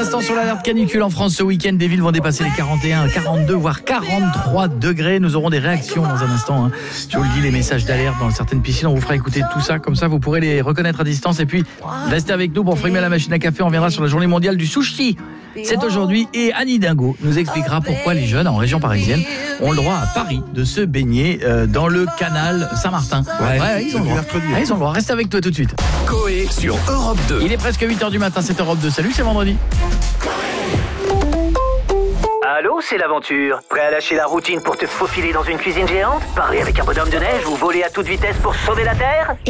instant sur l'alerte canicule en France ce week-end, des villes vont dépasser les 41, 42 voire 43 degrés. Nous aurons des réactions dans un instant. Je vous le dis, les messages d'alerte dans certaines piscines, on vous fera écouter tout ça, comme ça vous pourrez les reconnaître à distance. Et puis restez avec nous pour frimer la machine à café. On viendra sur la journée mondiale du sushi. C'est aujourd'hui et Annie Dingo nous expliquera pourquoi les jeunes en région parisienne ont le droit à Paris de se baigner dans le canal Saint-Martin. Ouais, ils ont le droit. Ils ont le droit. Restez avec toi tout de suite. Coé sur Europe 2. Il est presque 8h du matin, c'est Europe 2. Salut, c'est vendredi. Allô, c'est l'aventure. Prêt à lâcher la routine pour te faufiler dans une cuisine géante? Parler avec un bonhomme de neige ou voler à toute vitesse pour sauver la Terre?